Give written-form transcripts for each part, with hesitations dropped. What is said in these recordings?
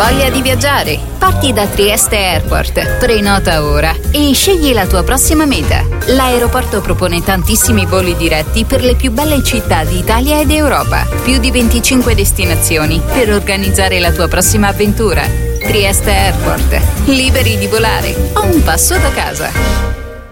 Voglia di viaggiare? Parti da Trieste Airport. Prenota ora e scegli la tua prossima meta. L'aeroporto propone tantissimi voli diretti per le più belle città d'Italia ed Europa. Più di 25 destinazioni per organizzare la tua prossima avventura. Trieste Airport. Liberi di volare a un passo da casa.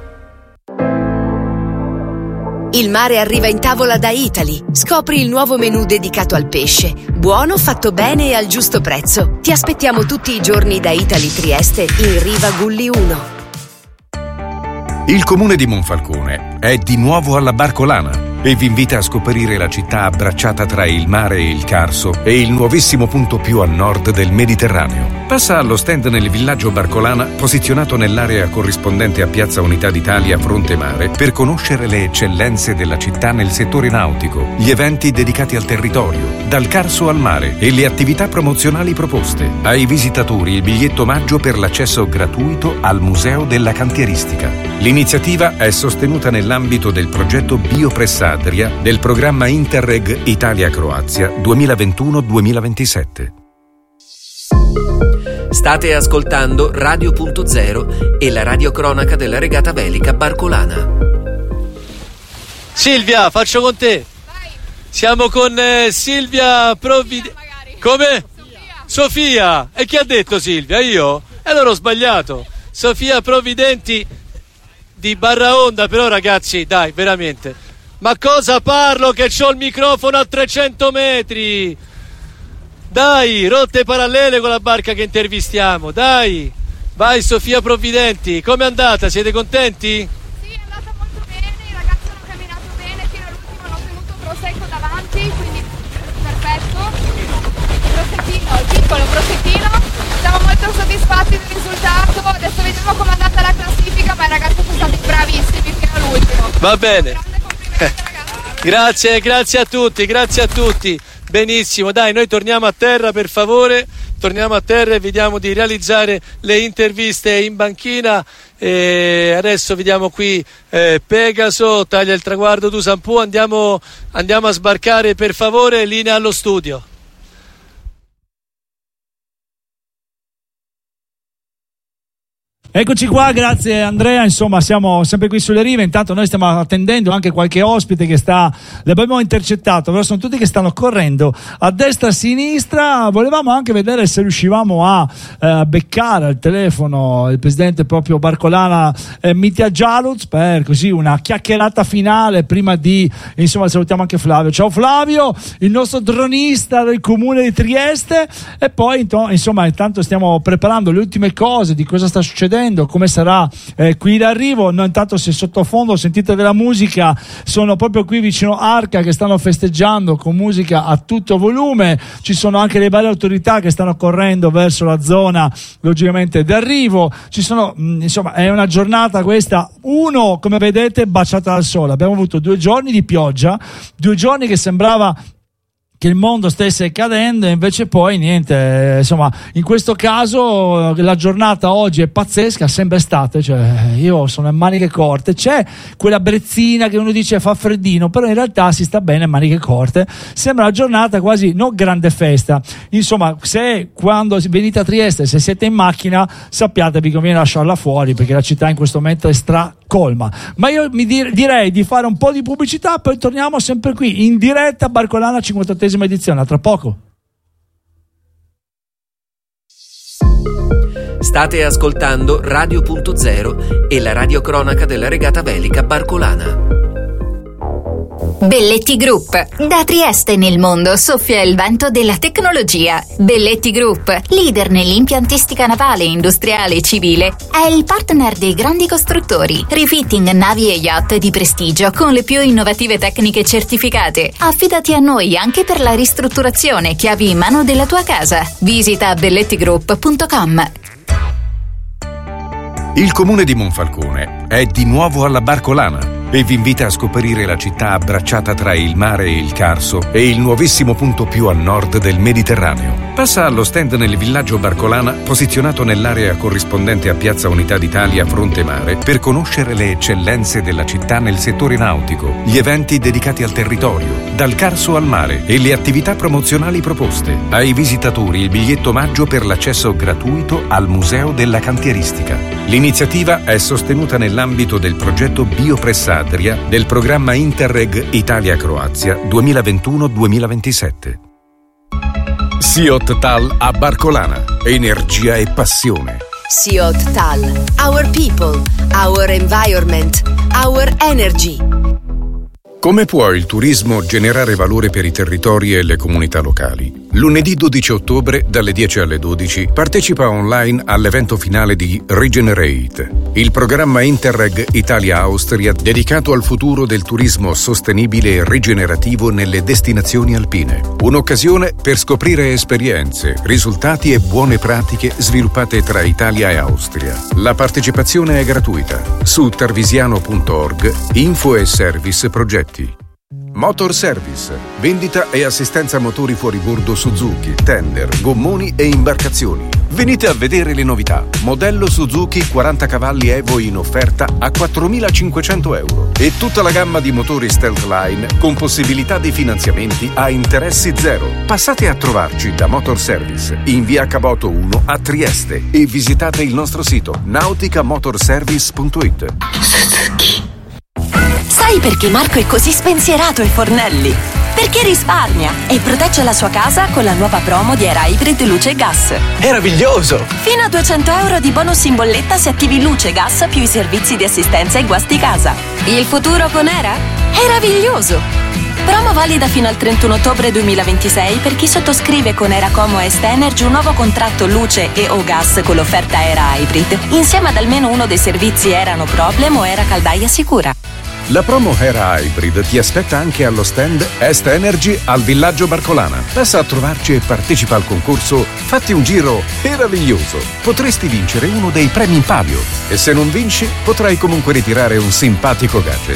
Il mare arriva in tavola da Italy. Scopri il nuovo menù dedicato al pesce. Buono, fatto bene e al giusto prezzo. Ti aspettiamo tutti i giorni da Italy Trieste in Riva Gulli 1. Il comune di Monfalcone è di nuovo alla Barcolana e vi invita a scoprire la città abbracciata tra il mare e il Carso e il nuovissimo punto più a nord del Mediterraneo. Passa allo stand nel villaggio Barcolana, posizionato nell'area corrispondente a Piazza Unità d'Italia Fronte Mare, per conoscere le eccellenze della città nel settore nautico, gli eventi dedicati al territorio, dal Carso al mare e le attività promozionali proposte. Ai visitatori il biglietto omaggio per l'accesso gratuito al Museo della Cantieristica. L'iniziativa è sostenuta nell'ambito del progetto Biopress Adria del programma Interreg Italia-Croazia 2021-2027. State ascoltando Radio.0 e la radiocronaca della regata velica Barcolana. Silvia, faccio con te. Vai. Siamo con Silvia Provvidenti. Come? Sofia. E chi ha detto Silvia? Io? E allora ho sbagliato. Sofia Provvidenti di Barraonda. Però ragazzi, dai, veramente, ma cosa parlo che c'ho il microfono a 300 metri? Dai, rotte parallele con la barca che intervistiamo, dai. Vai Sofia Provvidenti, com'è andata? Siete contenti? Sì, è andata molto bene, i ragazzi hanno camminato bene, fino all'ultimo hanno tenuto prosecco davanti, quindi perfetto. Il piccolo prosettino, siamo molto soddisfatti del risultato. Adesso vediamo com'è andata la classifica, ma i ragazzi sono stati bravissimi fino all'ultimo. Va bene. Grande complimento ragazzi. Grazie a tutti. Benissimo, dai, noi torniamo a terra, per favore. Torniamo a terra e vediamo di realizzare le interviste in banchina. E adesso vediamo qui Pegaso, taglia il traguardo du Sampù. Andiamo a sbarcare, per favore, linea allo studio. Eccoci qua, grazie Andrea, insomma siamo sempre qui sulle rive. Intanto noi stiamo attendendo anche qualche ospite che l'abbiamo intercettato, però sono tutti che stanno correndo a destra e a sinistra. Volevamo anche vedere se riuscivamo a beccare al telefono il presidente proprio Barcolana, Mitja Jaluz, per così una chiacchierata finale prima di, insomma, salutiamo anche Flavio. Ciao Flavio, il nostro dronista del comune di Trieste. E poi insomma intanto stiamo preparando le ultime cose di cosa sta succedendo, come sarà qui d'arrivo. Noi intanto, se sottofondo sentite della musica, sono proprio qui vicino Arca che stanno festeggiando con musica a tutto volume. Ci sono anche le varie autorità che stanno correndo verso la zona logicamente d'arrivo. Ci sono, insomma, è una giornata questa, come vedete, baciata dal sole. Abbiamo avuto 2 giorni di pioggia, 2 giorni che sembrava che il mondo stesse cadendo, e invece poi niente. Insomma, in questo caso la giornata oggi è pazzesca, sembra estate, cioè io sono in maniche corte. C'è quella brezzina che uno dice fa freddino, però in realtà si sta bene in maniche corte. Sembra una giornata quasi, non grande festa. Insomma, se quando venite a Trieste, se siete in macchina, sappiate vi conviene lasciarla fuori, perché la città in questo momento è stracolma. Ma io direi di fare un po' di pubblicità, poi torniamo sempre qui in diretta a Barcolana 58esima edizione, a tra poco. State ascoltando Radio.0 e la radiocronaca della regata velica Barcolana. Belletti Group. Da Trieste nel mondo soffia il vento della tecnologia. Belletti Group, leader nell'impiantistica navale, industriale e civile, è il partner dei grandi costruttori. Refitting navi e yacht di prestigio con le più innovative tecniche certificate. Affidati a noi anche per la ristrutturazione, chiavi in mano della tua casa. Visita bellettigroup.com. Il comune di Monfalcone è di nuovo alla Barcolana e vi invita a scoprire la città abbracciata tra il mare e il Carso e il nuovissimo punto più a nord del Mediterraneo. Passa allo stand nel villaggio Barcolana, posizionato nell'area corrispondente a Piazza Unità d'Italia fronte mare, per conoscere le eccellenze della città nel settore nautico, gli eventi dedicati al territorio, dal Carso al mare e le attività promozionali proposte. Ai visitatori il biglietto omaggio per l'accesso gratuito al Museo della Cantieristica. L'iniziativa è sostenuta nell'ambito del progetto Biopress-Adria del programma Interreg Italia-Croazia 2021-2027. Siot Tal a Barcolana. Energia e passione. Siot Tal. Our people, our environment, our energy. Come può il turismo generare valore per i territori e le comunità locali? Lunedì 12 ottobre, dalle 10 alle 12, partecipa online all'evento finale di Regenerate, il programma Interreg Italia-Austria dedicato al futuro del turismo sostenibile e rigenerativo nelle destinazioni alpine. Un'occasione per scoprire esperienze, risultati e buone pratiche sviluppate tra Italia e Austria. La partecipazione è gratuita. Su tarvisiano.org, info e service progetti. Motor Service, vendita e assistenza motori fuoribordo Suzuki, tender, gommoni e imbarcazioni. Venite a vedere le novità. Modello Suzuki 40 cavalli Evo in offerta a 4.500 euro e tutta la gamma di motori Stealth Line con possibilità di finanziamenti a interessi zero. Passate a trovarci da Motor Service in via Caboto 1 a Trieste e visitate il nostro sito nauticamotorservice.it. Sai perché Marco è così spensierato ai fornelli? Perché risparmia e protegge la sua casa con la nuova promo di Era Hybrid Luce e Gas. Meraviglioso! Fino a 200 euro di bonus in bolletta se attivi Luce e Gas più i servizi di assistenza e guasti casa. Il futuro con Era? Meraviglioso! Promo valida fino al 31 ottobre 2026 per chi sottoscrive con Era Como Est Energy un nuovo contratto luce e o gas con l'offerta Era Hybrid, insieme ad almeno uno dei servizi Era No Problem o Era Caldaia Sicura. La promo Era Hybrid ti aspetta anche allo stand Est Energy al villaggio Barcolana. Passa a trovarci e partecipa al concorso Fatti un giro meraviglioso. Potresti vincere uno dei premi in palio e se non vinci potrai comunque ritirare un simpatico gadget.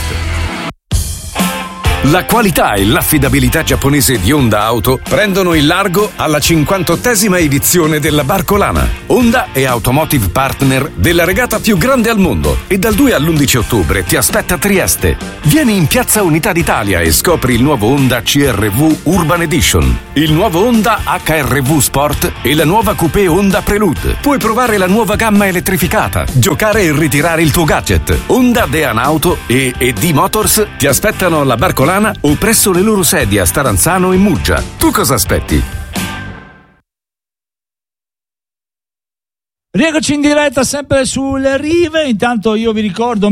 La qualità e l'affidabilità giapponese di Honda Auto prendono il largo alla 58esima edizione della Barcolana. Honda è automotive partner della regata più grande al mondo e dal 2 all'11 ottobre ti aspetta a Trieste. Vieni in Piazza Unità d'Italia e scopri il nuovo Honda CR-V Urban Edition, il nuovo Honda HR-V Sport e la nuova coupé Honda Prelude. Puoi provare la nuova gamma elettrificata, giocare e ritirare il tuo gadget. Honda Dean Auto e ED Motors ti aspettano alla Barcolana o presso le loro sedi a Staranzano e Muggia. Tu cosa aspetti? Rieccoci in diretta sempre sulle rive. Intanto io vi ricordo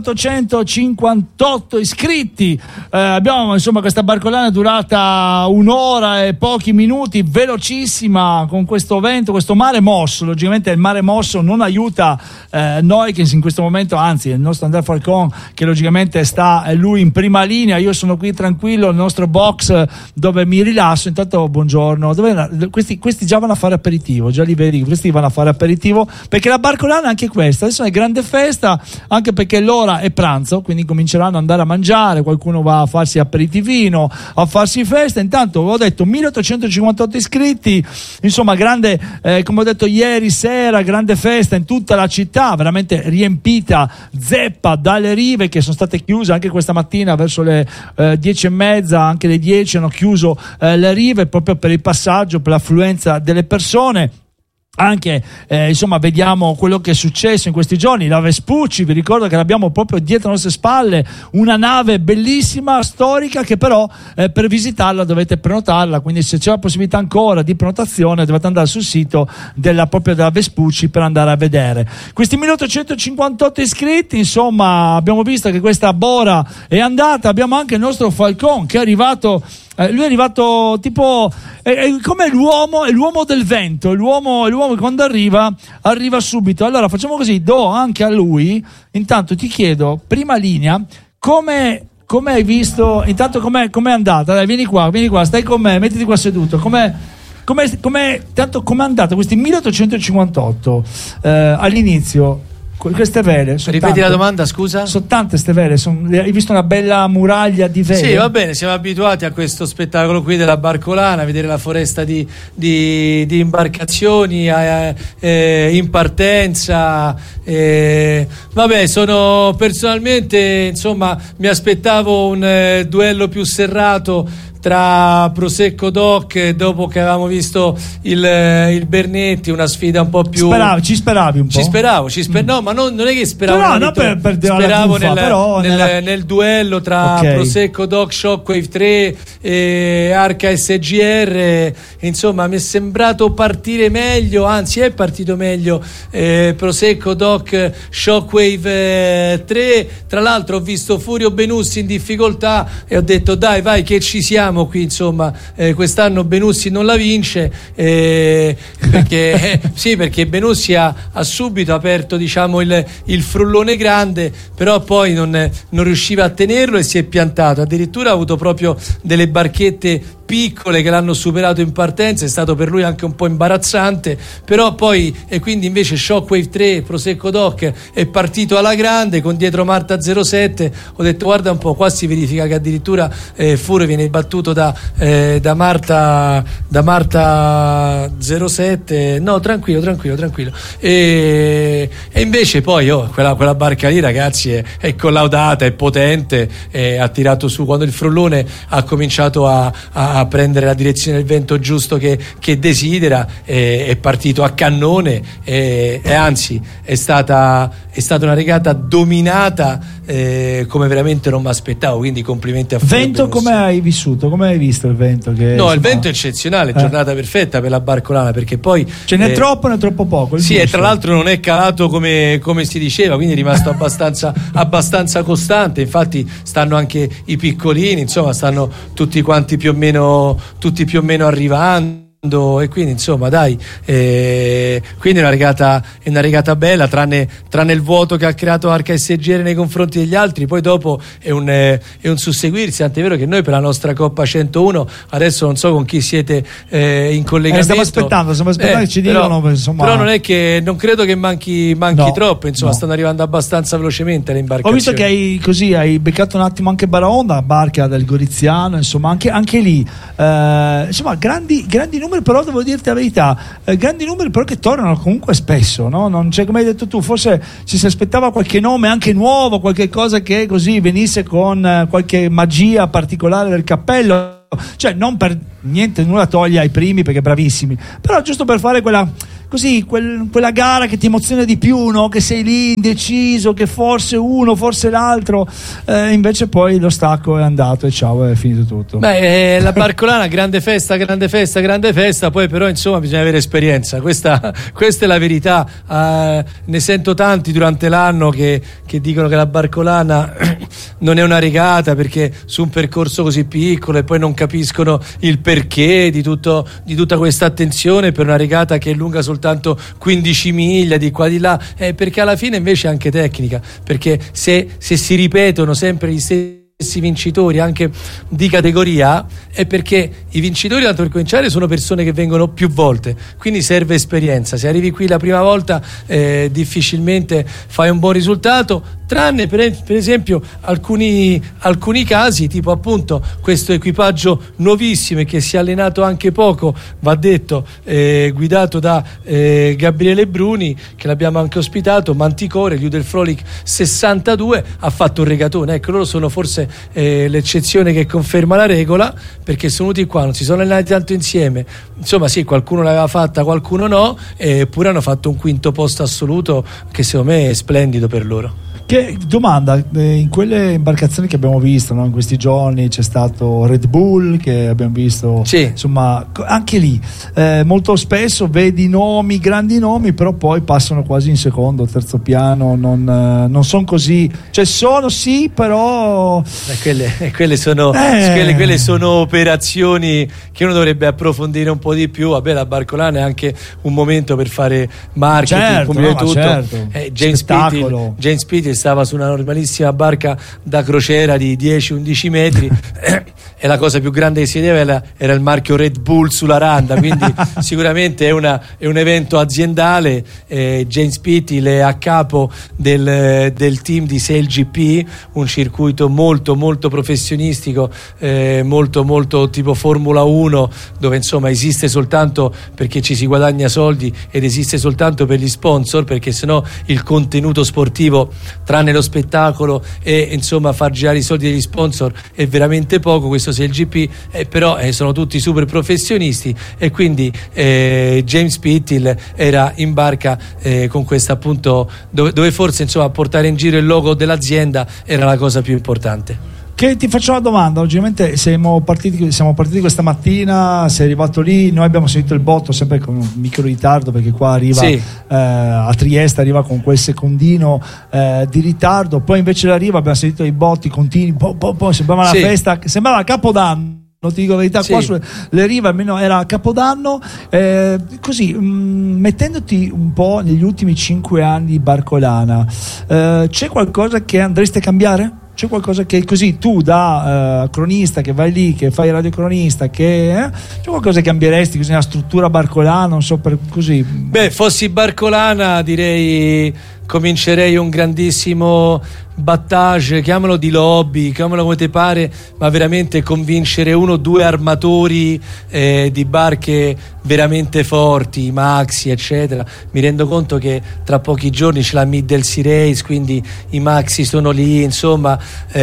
1858 iscritti. Abbiamo insomma questa barcolana durata un'ora e pochi minuti, velocissima, con questo vento, questo mare mosso. Logicamente il mare mosso non aiuta noi che in questo momento, anzi il nostro Andrea Falcon che logicamente sta lui in prima linea. Io sono qui tranquillo nel nostro box dove mi rilasso. Intanto buongiorno. Questi già vanno a fare aperitivo, già li vedi, questi vanno a fare aperitivo. Perché la barcolana è anche questa, adesso è grande festa, anche perché l'ora è pranzo, quindi cominceranno ad andare a mangiare, qualcuno va a farsi aperitivino, a farsi festa. Intanto ho detto 1858 iscritti, insomma grande, come ho detto ieri sera, grande festa in tutta la città, veramente riempita zeppa dalle rive che sono state chiuse anche questa mattina verso le 10:30, anche le 10 hanno chiuso le rive proprio per il passaggio, per l'affluenza delle persone. Anche insomma vediamo quello che è successo in questi giorni. La Vespucci, vi ricordo che l'abbiamo proprio dietro le nostre spalle, una nave bellissima, storica, che però per visitarla dovete prenotarla, quindi se c'è la possibilità ancora di prenotazione dovete andare sul sito della Vespucci per andare a vedere questi 1858 iscritti. Insomma abbiamo visto che questa Bora è andata. Abbiamo anche il nostro Falcon che è arrivato. Lui è arrivato tipo come l'uomo del vento, l'uomo che quando arriva subito. Allora facciamo così, do anche a lui. Intanto ti chiedo, prima linea, come hai visto, intanto com'è andata? Dai, vieni qua, stai con me, mettiti qua seduto. Com'è andata questi 1858 all'inizio? Queste vele sono Ripeti tante. la domanda, scusa? Sono tante queste vele, hai visto una bella muraglia di vele? Sì, va bene, siamo abituati a questo spettacolo qui della barcolana, a vedere la foresta di imbarcazioni in partenza. Vabbè, sono personalmente, insomma, mi aspettavo un duello più serrato tra Prosecco Doc, dopo che avevamo visto il Bernetti, una sfida un po' più... Ci speravi un po'? Ci speravo, no, ma non è che speravo, no, per speravo fuffa, nel duello tra Prosecco Doc, Shockwave 3 e Arca SGR. Insomma, mi è sembrato partire meglio, anzi è partito meglio Prosecco Doc, Shockwave 3. Tra l'altro ho visto Furio Benussi in difficoltà e ho detto dai, vai che ci siamo qui, insomma, quest'anno Benussi non la vince, perché Benussi ha subito aperto, diciamo, il frullone grande, però poi non riusciva a tenerlo e si è piantato. Addirittura ha avuto proprio delle barchette piccole che l'hanno superato in partenza, è stato per lui anche un po' imbarazzante, però poi, e quindi invece Shockwave 3, Prosecco Doc, è partito alla grande con dietro Marta 07. Ho detto guarda un po', qua si verifica che addirittura Furio viene battuto da Marta 07. No, tranquillo. E invece poi quella barca lì, ragazzi, è collaudata, è potente, ha tirato su quando il frullone ha cominciato a prendere la direzione del vento giusto che desidera, è partito a cannone, e anzi è stata una regata dominata come veramente non mi aspettavo, quindi complimenti a Furio Vento. Benussi. Come hai vissuto? Come hai visto il vento? Il vento è eccezionale, giornata perfetta per la barcolana, perché poi ce n'è troppo, ne è troppo poco. Sì, e tra l'altro non è calato come si diceva, quindi è rimasto abbastanza costante. Infatti stanno anche i piccolini, insomma, stanno tutti quanti più o meno arrivando. E quindi insomma dai, quindi è una regata bella, tranne il vuoto che ha creato Arca SGR nei confronti degli altri. Poi dopo è un susseguirsi, tant'è vero che noi per la nostra Coppa 101 adesso non so con chi siete in collegamento, stiamo aspettando che ci dicano, insomma. Però non credo che manchi troppo, insomma, stanno arrivando abbastanza velocemente le imbarcazioni. Ho visto che hai beccato un attimo anche Baraonda, barca del Goriziano, insomma, anche lì insomma grandi numeri, però devo dirti la verità, grandi numeri però che tornano comunque spesso, no? Non c'è, come hai detto tu, forse ci si aspettava qualche nome anche nuovo, qualche cosa che così venisse con qualche magia particolare del cappello, cioè non per niente, nulla toglie ai primi perché bravissimi, però giusto per fare quella gara che ti emoziona di più, no? Che sei lì indeciso, che forse uno, forse l'altro, invece poi lo stacco è andato e ciao, è finito tutto. La barcolana, grande festa, poi però insomma bisogna avere esperienza, questa è la verità. Ne sento tanti durante l'anno che dicono che la barcolana non è una regata perché su un percorso così piccolo, e poi non capiscono il perché di tutta questa attenzione per una regata che è lunga soltanto 15 miglia di qua di là, perché alla fine invece è anche tecnica, perché se si ripetono sempre gli stessi vincitori anche di categoria è perché i vincitori, tanto per cominciare, sono persone che vengono più volte, quindi serve esperienza. Se arrivi qui la prima volta difficilmente fai un buon risultato, tranne per esempio alcuni casi, tipo appunto questo equipaggio nuovissimo e che si è allenato anche poco, va detto, guidato da Gabriele Bruni, che l'abbiamo anche ospitato, Manticore, Liudel Frolic 62, ha fatto un regatone. Ecco, loro sono forse l'eccezione che conferma la regola, perché sono venuti qua, non si sono allenati tanto insieme, insomma sì, qualcuno l'aveva fatta, qualcuno no, eppure hanno fatto un quinto posto assoluto che secondo me è splendido per loro. Che domanda, in quelle imbarcazioni che abbiamo visto, no, in questi giorni c'è stato Red Bull che abbiamo visto, sì. Insomma anche lì molto spesso vedi nomi, grandi nomi, però poi passano quasi in secondo, terzo piano, non sono così, cioè sono sì, però quelle sono operazioni che uno dovrebbe approfondire un po' di più. Vabbè, la barcolana è anche un momento per fare marketing, tutto. Certo. James Pitty stava su una normalissima barca da crociera di 10-11 metri e la cosa più grande che si vedeva era il marchio Red Bull sulla randa, quindi sicuramente è un evento aziendale. James Pithill è a capo del team di SailGP, un circuito molto molto professionistico, molto molto tipo Formula 1, dove insomma esiste soltanto perché ci si guadagna soldi ed esiste soltanto per gli sponsor, perché sennò il contenuto sportivo, tranne lo spettacolo e insomma far girare i soldi degli sponsor, è veramente poco. Questo SailGP, però sono tutti super professionisti, e quindi James Pithill era in barca con questa, appunto, dove forse insomma portare in giro il logo dell'azienda era la cosa più importante. Che ti faccio una domanda, ovviamente siamo partiti questa mattina, sei arrivato lì, noi abbiamo sentito il botto sempre con un micro ritardo, perché qua arriva a Trieste arriva con quel secondino di ritardo, poi invece la riva abbiamo sentito i botti continui, sembrava una festa, sembrava Capodanno. Non ti dico la verità, qua sulle rive almeno era Capodanno. Così, mettendoti un po' negli ultimi 5 anni di Barcolana, c'è qualcosa che andreste a cambiare? C'è qualcosa che così tu da cronista che vai lì, che fai il radiocronista, c'è qualcosa che cambieresti così nella struttura barcolana, non so, per così? Beh, fossi barcolana direi comincerei un grandissimo battage, chiamalo di lobby, chiamalo come te pare, ma veramente convincere 1 o 2 armatori di barche veramente forti, i maxi eccetera. Mi rendo conto che tra pochi giorni c'è la Middle Sea Race, quindi i maxi sono lì, insomma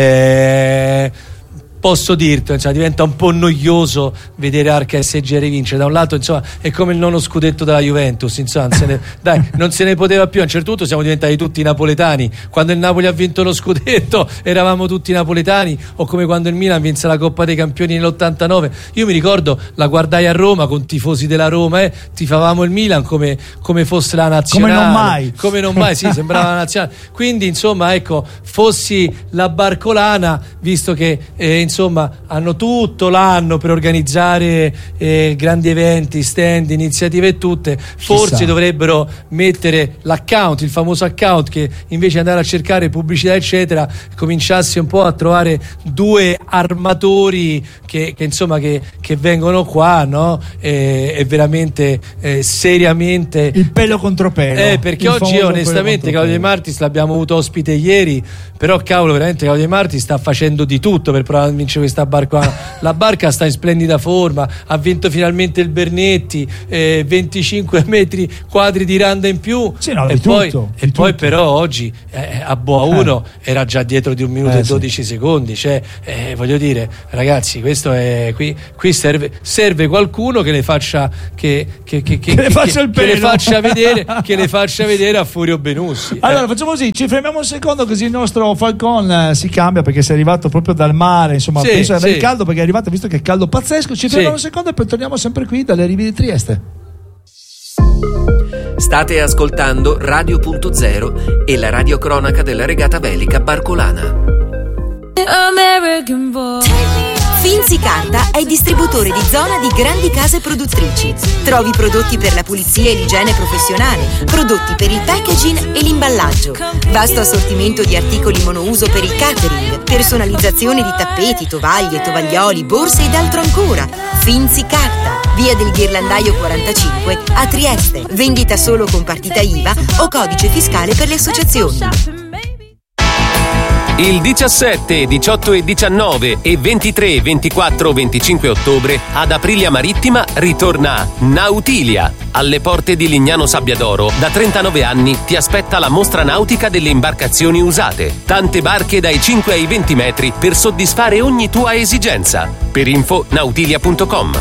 posso dirti, insomma, diventa un po' noioso vedere Arca SGR vincere. Da un lato, insomma, è come il 9° scudetto della Juventus, insomma, non se ne poteva più. A un certo punto siamo diventati tutti napoletani. Quando il Napoli ha vinto lo scudetto eravamo tutti napoletani, o come quando il Milan vinse la Coppa dei Campioni nell'89. Io mi ricordo, la guardai a Roma con tifosi della Roma, tifavamo il Milan come fosse la nazionale, come non mai sì, sembrava la nazionale. Quindi insomma, ecco, fossi la barcolana, visto che insomma hanno tutto l'anno per organizzare grandi eventi, stand, iniziative e tutte, forse dovrebbero mettere l'account, il famoso account, che invece di andare a cercare pubblicità eccetera cominciasse un po' a trovare 2 armatori che insomma che vengono qua, no? E veramente seriamente il pelo contro pelo, perché oggi onestamente Claudio De Martis l'abbiamo avuto ospite ieri, però cavolo, veramente Claudio De Martis sta facendo di tutto per provare a vincere questa barca. La barca sta in splendida forma, ha vinto finalmente il Bernetti, 25 metri quadri di randa in più, poi però oggi a Boa 1 era già dietro di 1 minuto e 12 secondi, cioè voglio dire, ragazzi, questo è qui serve qualcuno che le faccia che le faccia vedere a Furio Benussi. Allora facciamo così, ci fermiamo un secondo, così il nostro Falcon si cambia, perché sei arrivato proprio dal mare, insomma, penso di avere caldo, perché è arrivato, visto che è caldo pazzesco. Ci fermiamo un secondo e poi torniamo sempre qui dalle rive di Trieste. State ascoltando Radio.0 e la radiocronaca della regata velica barcolana. Finzi Carta è distributore di zona di grandi case produttrici. Trovi prodotti per la pulizia e l'igiene professionale, prodotti per il packaging e l'imballaggio, vasto assortimento di articoli monouso per il catering, personalizzazione di tappeti, tovaglie, tovaglioli, borse ed altro ancora. Finzi Carta, via del Ghirlandaio 45 a Trieste. Vendita solo con partita IVA o codice fiscale per le associazioni. Il 17, 18 e 19 e 23, 24, 25 ottobre ad Aprilia Marittima ritorna Nautilia. Alle porte di Lignano Sabbiadoro da 39 anni ti aspetta la mostra nautica delle imbarcazioni usate. Tante barche dai 5 ai 20 metri per soddisfare ogni tua esigenza. Per info nautilia.com.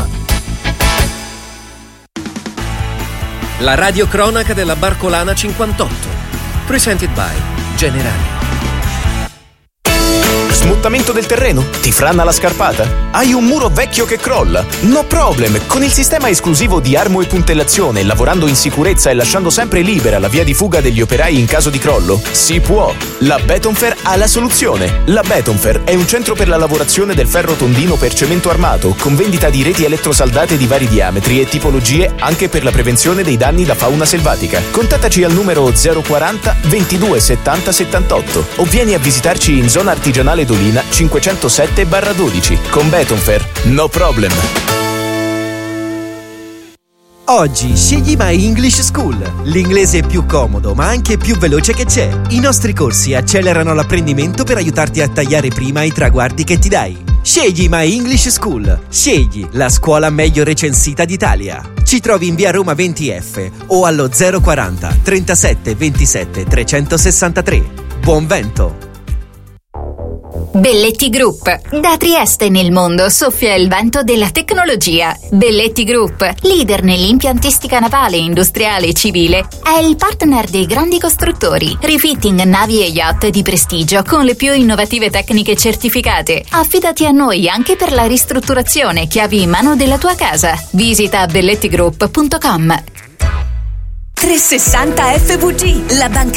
La radiocronaca della Barcolana 58. Presented by Generali. Smuttamento del terreno? Ti franna la scarpata? Hai un muro vecchio che crolla? No problem! Con il sistema esclusivo di armo e puntellazione, lavorando in sicurezza e lasciando sempre libera la via di fuga degli operai in caso di crollo, si può! La Betonfer ha la soluzione! La Betonfer è un centro per la lavorazione del ferro tondino per cemento armato, con vendita di reti elettrosaldate di vari diametri e tipologie, anche per la prevenzione dei danni da fauna selvatica. Contattaci al numero 040 22 70 78 o vieni a visitarci in zona artigianale 12 Casolina 507/12. Con Betonfer, no problem. Oggi scegli My English School, l'inglese più comodo ma anche più veloce che c'è. I nostri corsi accelerano l'apprendimento per aiutarti a tagliare prima i traguardi che ti dai. Scegli My English School, scegli la scuola meglio recensita d'Italia. Ci trovi in via Roma 20F o allo 040 37 27 363. Buon vento! Belletti Group. Da Trieste nel mondo soffia il vento della tecnologia. Belletti Group, leader nell'impiantistica navale, industriale e civile, è il partner dei grandi costruttori. Refitting navi e yacht di prestigio con le più innovative tecniche certificate. Affidati a noi anche per la ristrutturazione, chiavi in mano della tua casa. Visita bellettigroup.com. 360 FVG, la banca